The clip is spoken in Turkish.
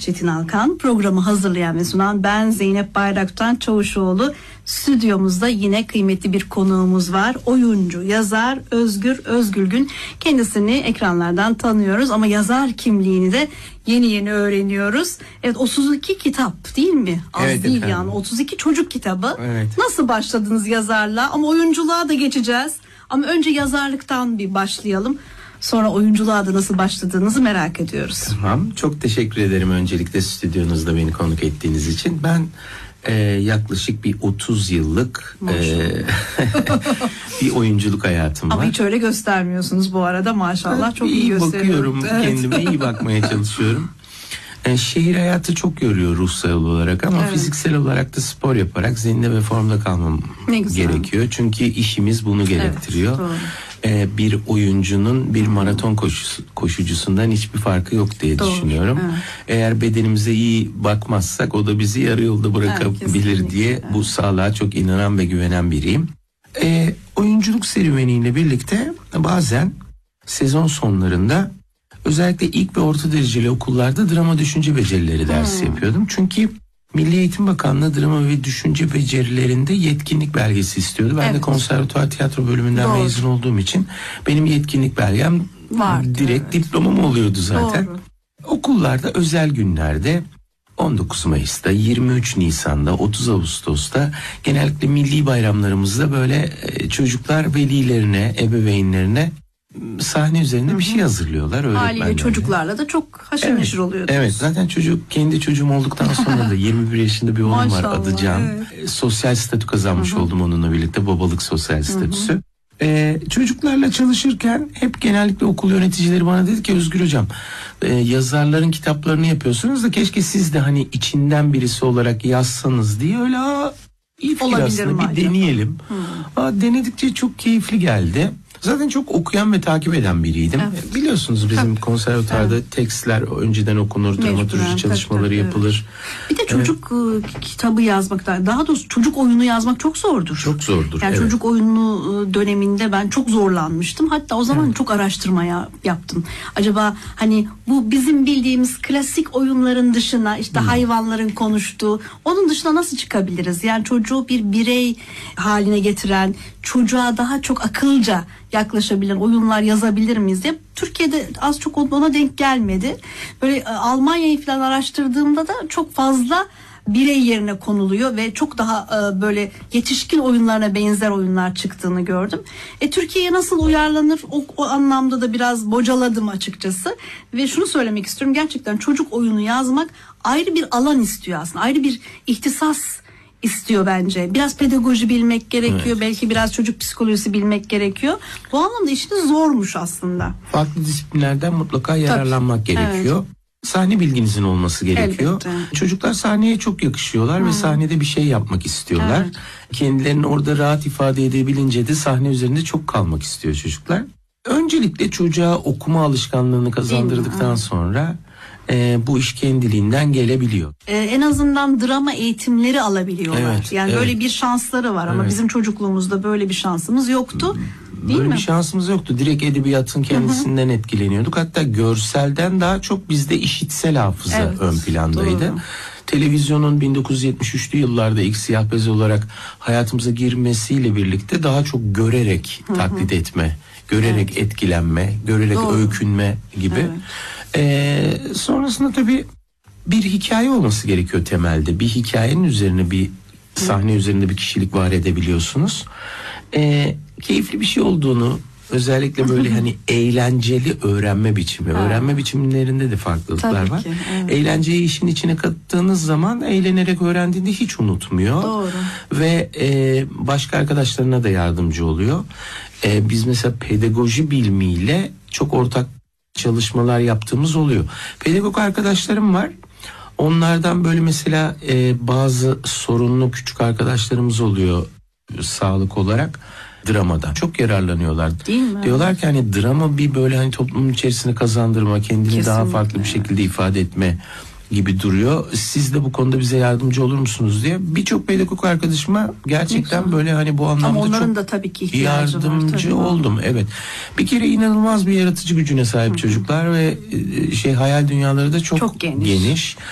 Çetin Alkan, programı hazırlayan ve sunan ben Zeynep Bayraktar Çavuşoğlu. Stüdyomuzda yine kıymetli bir konuğumuz var. Oyuncu, yazar Özgür Özgülgün. Kendisini ekranlardan tanıyoruz ama yazar kimliğini de yeni öğreniyoruz. Evet, 32 kitap değil mi? Az evet, değil efendim. yani, 32 çocuk kitabı. Evet. Nasıl başladınız yazarlığa? Ama oyunculuğa da geçeceğiz. Ama önce yazarlıktan bir başlayalım. Sonra oyunculuğa da nasıl başladığınızı merak ediyoruz. Tamam. Çok teşekkür ederim öncelikle stüdyonuzda beni konuk ettiğiniz için. Ben yaklaşık bir 30 yıllık bir oyunculuk hayatım var. Ama hiç öyle göstermiyorsunuz bu arada, maşallah. Çok iyi gösteriyorum. Bakıyorum, evet. Kendime iyi bakmaya çalışıyorum. Şehir hayatı çok yoruyor ruhsal olarak ama fiziksel olarak da spor yaparak zinde ve formda kalmam gerekiyor. Çünkü işimiz bunu gerektiriyor. Evet, bir oyuncunun bir maraton koşucusundan hiçbir farkı yok diye düşünüyorum. Evet. Eğer bedenimize iyi bakmazsak o da bizi yarı yolda bırakabilir diye bu sağlığa çok inanan ve güvenen biriyim. Oyunculuk serüveniyle birlikte bazen sezon sonlarında özellikle ilk ve orta dereceli okullarda drama düşünce becerileri dersi yapıyordum. Çünkü Milli Eğitim Bakanlığı drama ve düşünce becerilerinde yetkinlik belgesi istiyordu. Ben de konservatuvar tiyatro bölümünden mezun olduğum için benim yetkinlik belgem direkt diplomam oluyordu zaten. Doğru. Okullarda özel günlerde 19 Mayıs'ta, 23 Nisan'da, 30 Ağustos'ta genellikle milli bayramlarımızda böyle çocuklar velilerine, ebeveynlerine sahne üzerinde bir şey hazırlıyorlar öğretmenlerine. Haliyle çocuklarla da çok haşır neşir oluyordu. Evet, zaten kendi çocuğum olduktan sonra da 21 yaşında bir oğlum var, adı Can. Sosyal statü kazanmış oldum onunla birlikte, babalık sosyal statüsü. Çocuklarla çalışırken hep genellikle okul yöneticileri bana dedi ki Özgür hocam, yazarların kitaplarını yapıyorsunuz da keşke siz de hani içinden birisi olarak yazsanız diye. Öyle iyi fikir aslında, bir deneyelim. Denedikçe çok keyifli geldi. Zaten çok okuyan ve takip eden biriydim. Evet. Biliyorsunuz bizim konservatuvarda tekstler önceden okunur, dramaturji çalışmaları yapılır. Bir de çocuk kitabı yazmaktan, daha doğrusu çocuk oyunu yazmak çok zordur. Çok zordur. Yani çocuk oyunu döneminde ben çok zorlanmıştım. Hatta o zaman çok araştırma yaptım. Acaba hani bu bizim bildiğimiz klasik oyunların dışına, işte hayvanların konuştuğu, onun dışına nasıl çıkabiliriz? Yani çocuğu bir birey haline getiren, çocuğa daha çok akılca yaklaşabilen oyunlar yazabilir miyiz diye. Türkiye'de az çok ona denk gelmedi. Böyle Almanya'yı falan araştırdığımda da çok fazla birey yerine konuluyor ve çok daha böyle yetişkin oyunlarına benzer oyunlar çıktığını gördüm. Türkiye'ye nasıl uyarlanır o anlamda da biraz bocaladım açıkçası. Ve şunu söylemek istiyorum, gerçekten çocuk oyunu yazmak ayrı bir alan istiyor aslında. Ayrı bir ihtisas istiyor bence. Biraz pedagoji bilmek gerekiyor. Belki biraz çocuk psikolojisi bilmek gerekiyor. Bu anlamda işiniz zormuş aslında. Farklı disiplinlerden mutlaka yararlanmak gerekiyor. Sahne bilginizin olması gerekiyor. Elbette. Çocuklar sahneye çok yakışıyorlar ve sahnede bir şey yapmak istiyorlar. Kendilerini orada rahat ifade edebilince de sahne üzerinde çok kalmak istiyor çocuklar. Öncelikle çocuğa okuma alışkanlığını kazandırdıktan sonra bu iş kendiliğinden gelebiliyor. En azından drama eğitimleri alabiliyorlar. Böyle bir şansları var ama bizim çocukluğumuzda böyle bir şansımız yoktu. Böyle bir şansımız yoktu. Direkt edebiyatın kendisinden etkileniyorduk. Hatta görselden daha çok bizde işitsel hafıza ön plandaydı. Doğru. Televizyonun 1973'lü yıllarda ilk siyah beyaz olarak hayatımıza girmesiyle birlikte daha çok görerek taklit etme, görerek etkilenme, görerek öykünme gibi. Sonrasında tabii bir hikaye olması gerekiyor temelde. Bir hikayenin üzerine, bir sahne üzerinde bir kişilik var edebiliyorsunuz. Keyifli bir şey olduğunu, özellikle böyle hani eğlenceli öğrenme biçimi. Öğrenme biçimlerinde de farklılıklar var. Eğlenceyi işin içine kattığınız zaman eğlenerek öğrendiğinde hiç unutmuyor. Doğru. Ve başka arkadaşlarına da yardımcı oluyor. Biz mesela pedagoji bilimiyle çok ortak çalışmalar yaptığımız oluyor. Pedagog arkadaşlarım var. Onlardan böyle mesela bazı sorunlu küçük arkadaşlarımız oluyor sağlık olarak. Dramadan çok yararlanıyorlar. Değil mi? Diyorlar ki hani drama bir böyle hani toplumun içerisine kazandırma, kendini daha farklı bir şekilde ifade etme gibi duruyor. Siz de bu konuda bize yardımcı olur musunuz diye. Birçok pedagog arkadaşıma gerçekten böyle hani bu anlamda onların çok da tabii ki ihtiyacı yardımcı oldum. Evet. Bir kere inanılmaz bir yaratıcı gücüne sahip çocuklar ve hayal dünyaları da çok geniş.